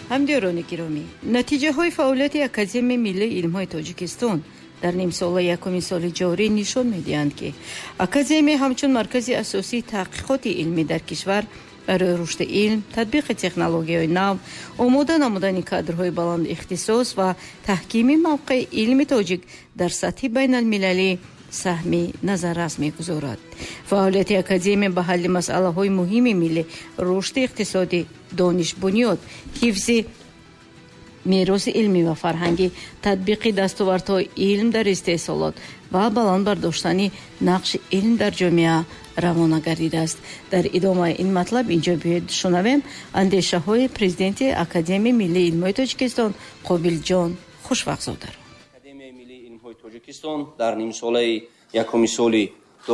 ҳамдиёрони гиромӣ, натиҷаҳои фаъолияти Академияи миллии илмҳои Тоҷикистон дар нимсолаи якуми соли ҷорӣ нишон медиҳанд, ки Академия ҳамчун маркази асосии таҳқиқоти илмӣ дар кишвар барои рушди илм, татбиқи технологияҳои нав, омода намудани кадрҳои баланд ихтисос ва таҳкими мавқеи илми тоҷик дар сатҳи байналмилалӣ саҳми назаррас мегузорад. Фаъолияти Академия ба ҳалли масъалаҳои муҳими миллӣ, рушди иқтисодӣ, донишбунёд, ҳифзи мероси илмӣ ва фарҳангӣ, татбиқи дастовардҳои илм дар истеҳсолот ва баланд бардоштани нақши илм дар ҷомеа равона гардидааст. Дар идомаи ин матлаб инҷо биёед шунавем андешаҳои президенти Академияи миллии илмҳои Тоҷикистон Қобилҷон Хушвақтзодаро. Академияи миллии илмҳои Тоҷикистон дар нимсолаи якуми соли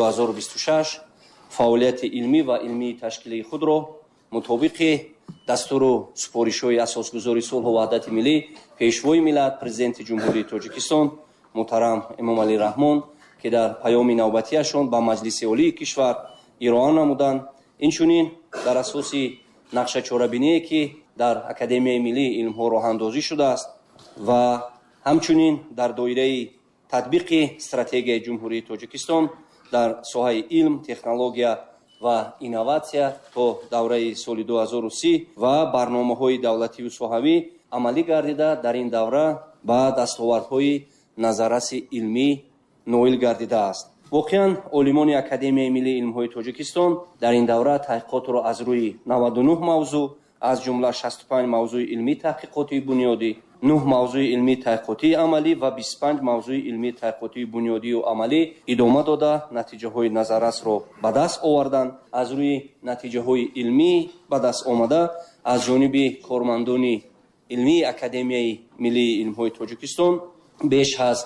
2026 фаъолияти илмӣ ва илмии ташкилии худро мутобиқи дастуру супоришҳои асосгузори сулҳу ваҳдати миллӣ пешвои миллат президенти ҷумҳурии Тоҷикистон муҳтарам Эмомалӣ Раҳмон ки дар паёми навбатиашон ба маҷлиси олии кишвар ироа намуданд, инчунин дар асоси нақшачорабиние ки дар Академияи миллии илмҳо роҳандозӣ шудааст ва ҳамчунин дар доираи татбиқи стратегияи ҷумҳурии Тоҷикистон дар соҳаи илм, технология ва инноватсия то давраи соли 2030 ва барномаҳои давлативу соҳавӣ амалӣ гардида дар ин давра ба дастовардҳои назарраси илмӣ ноил гардидааст. воқеан олимони Академияи миллии илмҳои Тоҷикистон дар ин давра таҳқиқотро аз рӯи 99 мавзӯъ аз ҷумла 65 мавзӯи илмии таҳқиқотии бунёдӣ, 9 мавзӯи илмии таҳқиқотии амалӣ ва 25 мавзӯи илмии таҳқиқотии бунёдию амалӣ идома дода натиҷаҳои назаррасро ба даст оварданд. аз рӯи натиҷаҳои илмӣ ба даст омада аз ҷониби кормандони илмии Академияи миллии илмҳои Тоҷикистон беш аз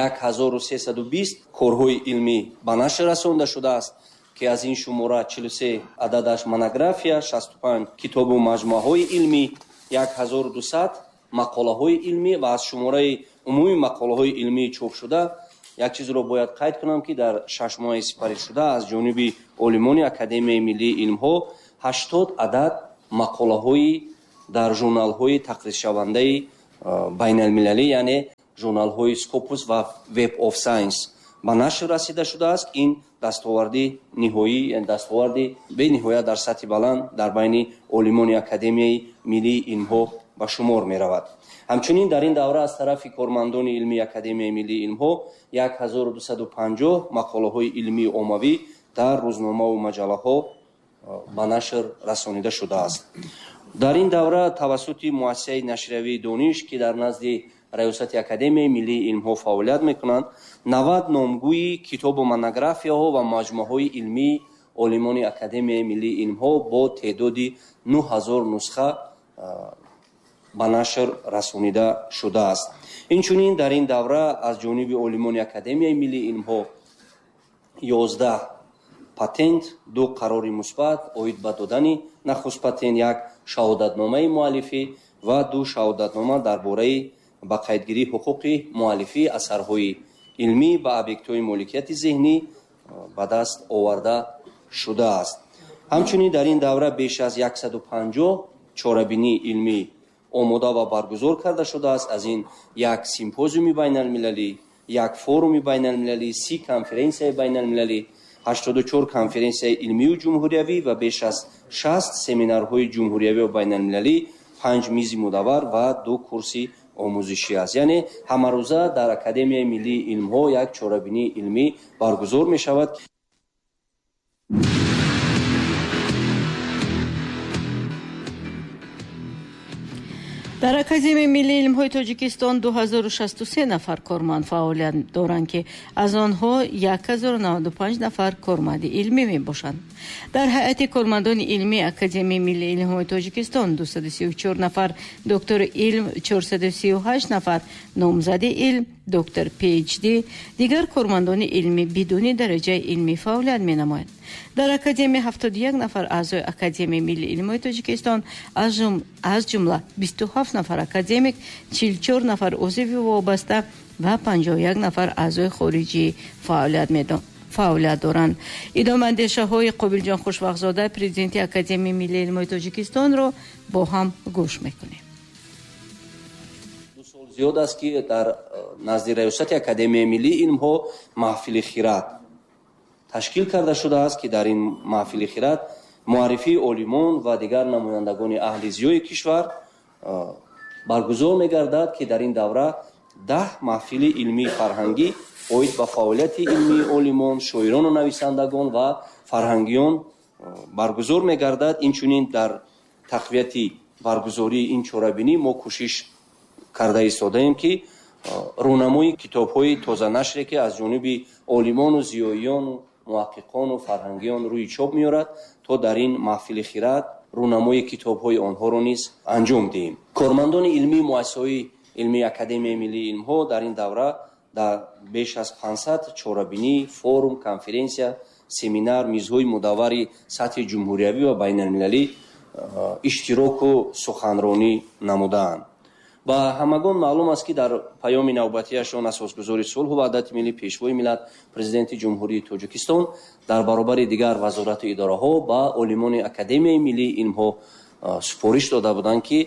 1320 корҳои илмӣ ба нашр расонда шудааст ки аз ин шумора 43 ададаш монография, 65 китобу маҷмӯъаҳои илмӣ, 1200 мақолаҳои илмӣ ва аз шумораи умуми мақолаҳои илмии чопшуда як чизро бояд қайд кунам ки дар 6 моҳи сипаришшуда аз ҷониби олимони Академияи миллии илмҳо 80 адад мақолаҳои дар журналҳои тақриршавандаи байналмилалӣ, яъне журналҳои Scopus ва Web of Science ба нашр расида шудааст. ин дастоварди ниҳоӣ, яъне дастоварди бениҳоя дар сатҳи баланд дар байни олимони Академияи миллии илмҳо ба шумор меравад. ҳамчунин дар ин давра аз тарафи кормандони илмии Академияи миллии илмҳо 1250 мақолаҳои илмии оммавӣ дар рӯзномаву маҷаллаҳо ба нашр расонида шудааст. дар ин давра тавассути муассисаи нашриявии дониш ки дар назди раёсати Академияи миллии илмҳо фаъолият мекунанд, 90 номгӯи китобу монографияҳо ва маҷмӯъаҳои илмии олимони Академияи миллии илмҳо бо теъдоди 9000 нусха ба нашр расонида шудааст. инчунин дар ин давра аз ҷониби олимони Академияи миллии илмҳо 11 патент, 2 қарори мусбат оид ба додани нахуст патент, 1 шаҳодатномаи муаллифӣ ва 2 шаҳодатнома дар бораи ба қайдгирии ҳуқуқи муаллифии асарҳои илмӣ ба объектҳои моликияти зеҳнӣ ба даст оварда шудааст. ҳамчунин дар ин давра беш аз 150 чорабинии илмӣ омода ва баргузор карда шудааст. аз ин 1 симпозиуми байналмилалӣ, 1 форуми байналмилалӣ, 30 конференсияи байналмилалӣ, 84 конференсияи илмию ҷумҳуриявӣ ва беш аз 60 семинарҳои ҷумҳуриявӣ ва байналмилалӣ, 5 мизи мудаввар ва 2 курси омӯзишӣ аст. яъне ҳамарӯза дар Академияи миллии илмҳо як чорабинии илмӣ баргузор мешавад. дар Академияи миллии илмҳои Тоҷикистон 2063 нафар корманд фаъолият доранд ки аз онҳо 1095 нафар корманди илмӣ мебошанд. дар ҳайати кормандони илмии Академияи миллии илмҳои Тоҷикистон 234 нафар доктори илм, 438 нафар номзади илм, доктор PhD, дигар кормандони илмӣ бидуни дараҷаи илмӣ фаъолият менамоянд. дар Академия 71 нафар аъзои Академияи миллии илмҳои Тоҷикистон аз ҷумла 27 нафар академик, 44 нафар узви вобаста ва 51 нафар аъзои хориҷӣ фаъолият доранд. идомаандешаҳои Қобилҷон Хушвақтзода, президенти Академияи миллии илмҳои Тоҷикистонро бо ҳам гӯш мекунем. зиёд аст ки дар назди раёсати Академияи Миллии Илмҳо маҳфили хират ташкил карда шудааст ки дар ин маҳфили хират муаррифии олимон ва дигар намояндагони аҳли зиёи кишвар баргузор мегардад ки дар ин давра 10 маҳфили илмии фарҳангӣ оид ба фаъолияти илмии олимон, шоирону нависандагон ва фарҳангиён баргузор мегардад. Инчунин дар тақвияти баргузории ин чорабинӣ мо кӯшиш карда истодаем ки рӯнамои китобҳои тозанашре ки аз ҷониби олимону зиёиёну муҳаққиқону фарҳангиён рӯи чоп меорад, то дар ин маҳфили хират рӯнамои китобҳои онҳоро низ анҷом диҳем. Кормандони илмии муассисаҳои илмии Академияи Миллии Илмҳо дар ин давра дар беш аз 500 чорабинӣ, форум, конференсия, семинар, мизҳои мудаввари сатҳи ҷумҳуриявӣ ва байналмилалӣ иштироку суханронӣ намудаанд. ба ҳамагон маълум аст ки дар паёми навбатиашон асосгузори сулҳу ваҳдати миллӣ пешвои миллат президенти ҷумҳурии Тоҷикистон дар баробари дигар вазорату идораҳо ба олимони Академияи Миллии Илмҳо супориш дода буданд ки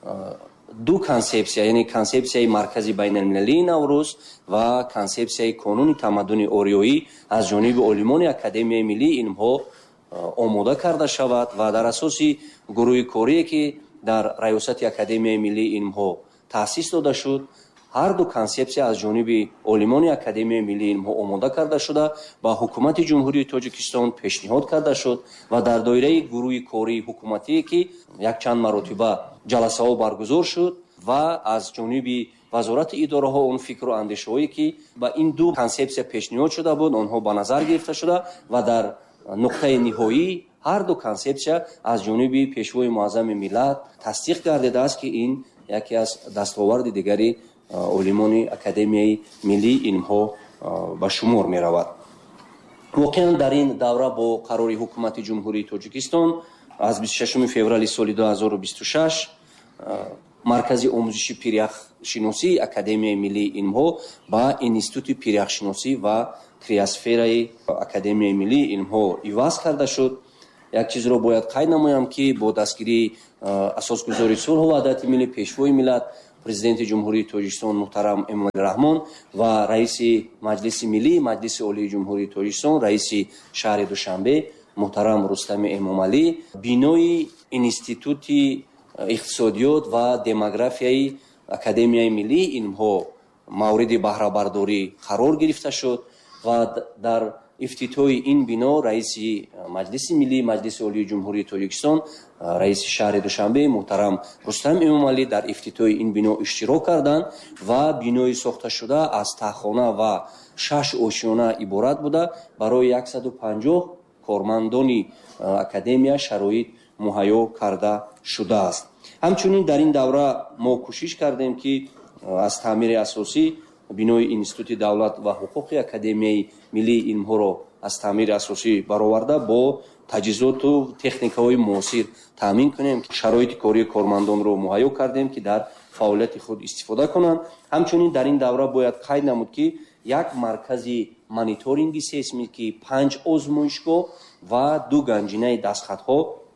ду консепсия, яъне консепсияи маркази байналмилалии Наврӯз ва консепсияи қонуни тамаддуни ориёӣ аз ҷониби олимони Академияи Миллии Илмҳо омода карда шавад ва дар асоси гурӯҳи корие ки дар раёсати Академияи Миллии Илмҳо таъсис дода шуд, ҳар ду консепсия аз ҷониби олимони Академияи Миллии Илмҳо омода карда шуда ба ҳукумати ҷумҳурии Тоҷикистон пешниҳод карда шуд ва дар доираи гурӯҳи кории ҳукуматие ки якчанд маротиба ҷаласаҳо баргузор шуд ва аз ҷониби вазорати идораҳо он фикру андешаҳое ки ба ин ду консепсия пешниҳод шуда буд, онҳо ба назар гирифта шуда ва дар нуқтаи ниҳоӣ ҳар ду консепсия аз ҷониби пешвои муаззами миллат тасдиқ гардидааст ки ин яке аз дастоварди дигари олимони Академияи Миллии Илмҳо ба шумор меравад. воқеан дар ин давра бо қарори ҳукумати ҷумҳурии Тоҷикистон аз 26 феврали соли 2026 маркази омӯзиши пиряхшиносии Академияи Миллии Илмҳо ба Институти пиряхшиносӣ ва криосфераи Академияи Миллии Илмҳо иваз карда шуд. як чизро бояд қайд намоям ки бо дастгирии асосгузори сулҳу ваҳдати миллӣ пешвои миллат президенти ҷумҳурии Тоҷикистон муҳтарам Эмомалӣ Раҳмон ва раиси маҷлиси миллии маҷлиси олии ҷумҳурии Тоҷикистон, раиси шаҳри Душанбе муҳтарам Рустами Эмомалӣ бинои Институти иқтисодиёт ва демографияи Академияи Миллии Илмҳо мавриди баҳрабардорӣ қарор гирифта шуд ва дар ифтитоҳи ин бино раиси маҷлиси миллии маҷлиси олии ҷумҳурии Тоҷикистон, раиси шаҳри Душанбе муҳтарам Рустам Эмомалӣ дар ифтитоҳи ин бино иштирок карданд ва бинои сохташуда аз таҳхона ва 6 ошиёна иборат буда барои 150 кормандони академия шароит муҳайё карда шудааст. ҳамчунин дар ин давра мо кӯшиш кардем ки аз таъмири асосӣ бинои Институти давлат ва ҳуқуқи Академияи Миллии Илмҳоро аз таъмири асосӣ бароварда бо таҷҳизоту техникаҳои муосир таъмин кунем, шароити кории кормандонро муҳайё кардем ки дар фаъолияти худ истифода кунанд. ҳамчунин дар ин давра бояд қайд намуд ки як маркази мониторинги сейсмикӣ, 5 озмоишгоҳ ва 2 ганҷинаи дастхатҳо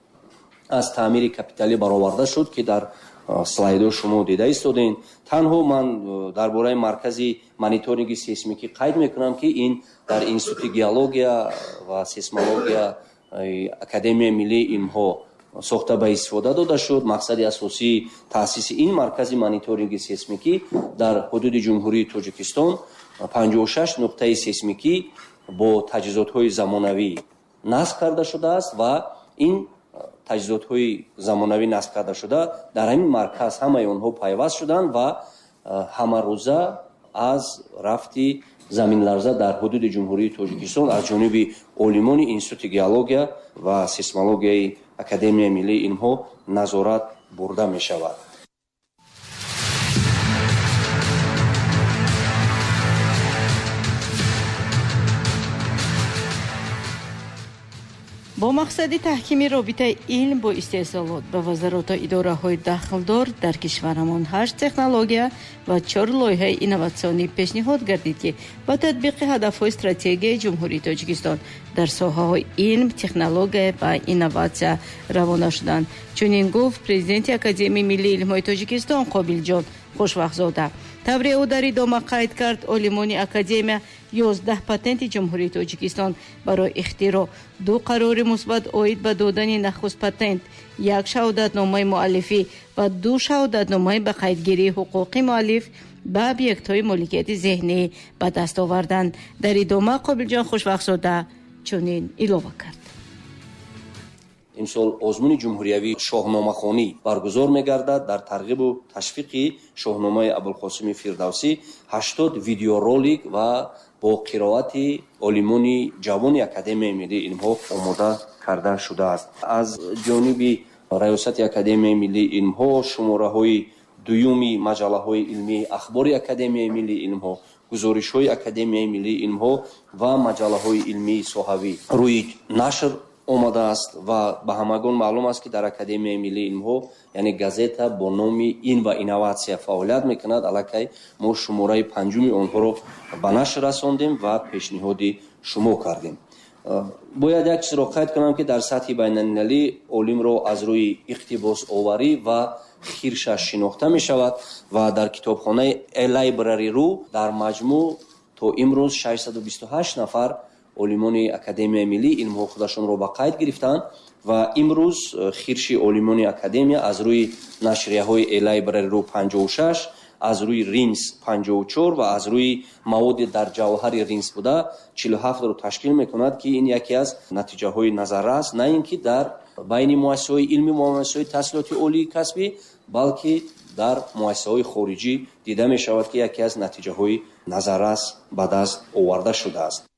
аз таъмири капиталӣ бароварда шуд ки дар слайдҳо шумо дида истодем. танҳо ман дар бораи маркази мониторинги сейсмикӣ қайд мекунам ки ин дар Институти геология ва сейсмология Академияи Миллии Илмҳо сохта ба истифода дода шуд. мақсади асосии таъсиси ин маркази мониторинги сейсмикӣ дар ҳудуди ҷумҳурии Тоҷикистон 56 нуқтаи сейсмикӣ бо таҷҳизотҳои замонавӣ насб карда шудааст ва ин таҷҳизотҳои замонавӣ насб карда шуда дар ҳамин марказ ҳамаи онҳо пайваст шуданд ва ҳамарӯза аз рафти заминларза дар ҳудуди ҷумҳурии Тоҷикистон аз ҷониби олимони Институти геология ва сейсмологияи Академияи Миллии Илмҳо назорат бурда мешавад. бо мақсади таҳкими робитаи илм бо истеҳсолот ба вазароту идораҳои дахлдор дар кишварамон 8 технология ва 4 лоиҳаи инноватсионӣ пешниҳод гардид ки ба татбиқи ҳадафҳои стратегияи ҷумҳурии Тоҷикистон дар соҳаҳои илм, технология ва инноватсия равона шуданд. чунин гуфт президенти Академияи Миллии Илмҳои Тоҷикистон Қобилҷон Хушвақтзода. тавре ӯ дар идома қайд кард олимони академия 11 патенти ҷумҳурии Тоҷикистон барои ихтиро, 2 қарори мусбат оид ба додани нахуст патент, 1 шаҳодатномаи муаллифӣ ва 2 шаҳодатномаи ба қайдгирии ҳуқуқи муаллиф ба объектҳои моликияти зеҳнӣ ба даст оварданд. Дар идома Қобилҷон Хушвақтзода чунин илова кард. имсол озмуни ҷумҳуриявии шоҳномахонӣ баргузор мегардад. Дар тарғибу ташвиқи шоҳномаи Абулқосими Фирдавсӣ 80 видеоролик ва бо қироати олимони ҷавони Академияи Миллии Илмҳо омода карда шудааст. Аз ҷониби раёсати Академияи Миллии Илмҳо шумораҳои дуюми маҷаллаҳои илмии ахбори Академияи Миллии Илмҳо, гузоришҳои Академияи Миллии Илмҳо ва маҷаллаҳои илмии соҳавӣ рӯи нашр омадааст ва ба ҳамагон маълум аст ки дар Академияи Миллии Илмҳо яъне газета бо номи ин ва инноватсия фаъолият мекунад. Аллакай мо шумораи 5-уми онҳоро ба нашр расондем ва пешниҳоди шумо кардем. бояд як чизро қайд кунам ки дар сатҳи байналмилалӣ олимро аз рӯи иқтибосоварӣ ва хиршаш шинохта мешавад ва дар китобхонаи library.ru дар маҷмӯъ то имрӯз 628 нафар олимони Академияи Миллии Илмҳо худашонро ба қайд гирифтанд ва имрӯз хирши олимони академия аз рӯи нашрияҳои library.ru 56, аз рӯи Ринс 54 ва аз рӯи маводи дар ҷавҳари Ринс буда 47ро ташкил мекунад ки ин яке аз натиҷаҳои назарра аст, на ин ки дар байни муассисаҳои илмӣ ва муассисаҳои таҳсилоти олии касбӣ, балки дар муассисаҳои хориҷӣ дида мешавад ки яке аз натиҷаҳои назаррас ба даст оварда шудааст.